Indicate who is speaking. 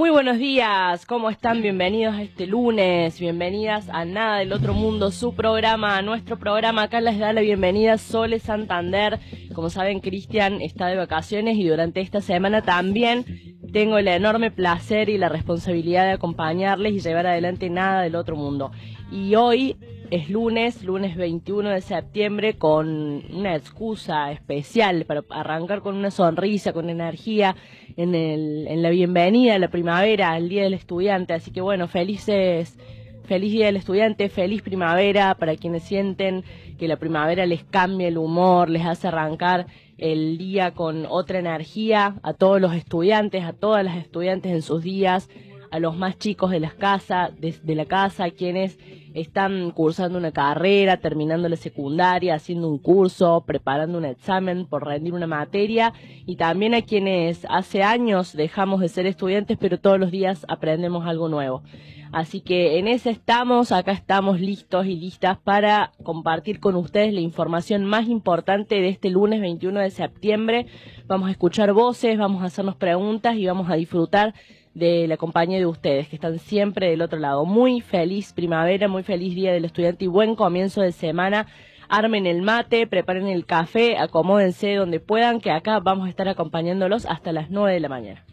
Speaker 1: Muy buenos días, ¿cómo están? Bienvenidos a este lunes, bienvenidas a Nada del Otro Mundo, su programa, a nuestro programa. Acá les da la bienvenida Sole Santander. Como saben, Cristian está de vacaciones y durante esta semana también tengo el enorme placer y la responsabilidad de acompañarles y llevar adelante Nada del Otro Mundo. Y hoy es lunes 21 de septiembre, con una excusa especial para arrancar con una sonrisa, con energía, en la bienvenida a la primavera, al Día del Estudiante. Así que bueno, feliz Día del Estudiante, feliz primavera para quienes sienten que la primavera les cambia el humor, les hace arrancar el día con otra energía. A todos los estudiantes, a todas las estudiantes en sus días, a los más chicos de la casa, quienes están cursando una carrera, terminando la secundaria, haciendo un curso, preparando un examen por rendir una materia, y también a quienes hace años dejamos de ser estudiantes, pero todos los días aprendemos algo nuevo. Así que en ese estamos, acá estamos listos y listas para compartir con ustedes la información más importante de este lunes 21 de septiembre. Vamos a escuchar voces, vamos a hacernos preguntas y vamos a disfrutar de la compañía de ustedes, que están siempre del otro lado. Muy feliz primavera, muy feliz Día del Estudiante y buen comienzo de semana. Armen el mate, preparen el café, acomódense donde puedan, que acá vamos a estar acompañándolos hasta las 9 de la mañana.